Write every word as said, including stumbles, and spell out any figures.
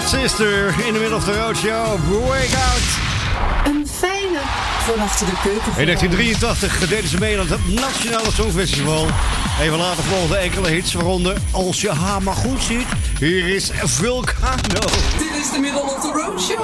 Sister in the middle of the roadshow. Break out. Een fijne van achter de keuken. In negentien drieëntachtig deden ze mee aan het Nationale Songfestival. Even later volgden enkele hits, waaronder Als je haar maar goed ziet. Hier is Vulcano. Dit is de middle of the roadshow.